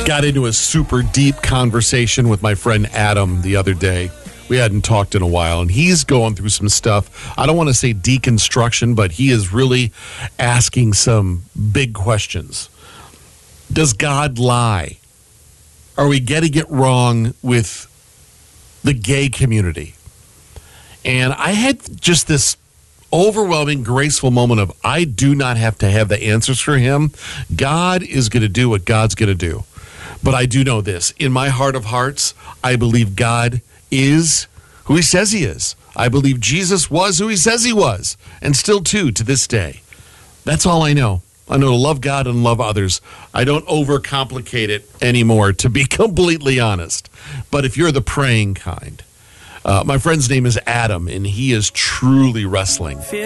Got into a super deep conversation with my friend Adam the other day. We hadn't talked in a while, and he's going through some stuff. I don't want to say deconstruction, but he is really asking some big questions. Does God lie? Are we getting it wrong with the gay community? And I had just this overwhelming, graceful moment of, I do not have to have the answers for him. God is going to do what God's going to do. But I do know this. In my heart of hearts, I believe God is who he says he is. I believe Jesus was who he says he was, and still to this day. That's all I know. I know to love God and love others. I don't overcomplicate it anymore, to be completely honest. But if you're the praying kind, my friend's name is Adam, and he is truly wrestling